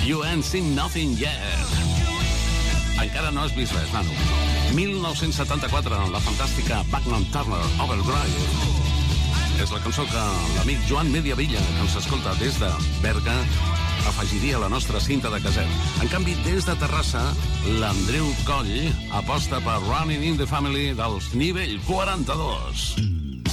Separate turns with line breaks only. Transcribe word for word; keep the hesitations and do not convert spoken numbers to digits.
You ain't seen nothing yet. Encara no has vist res, nano. mil nou-cents setanta-quatre, la fantàstica Bachman Turner Overdrive. És la cançó que l'amic Joan Mediavilla, que ens escolta des de Berga, afegiria a la nostra cinta de caset. En canvi, des de Terrassa, l'Andreu Coll aposta per Running in the Family dels Nivell quaranta-dos.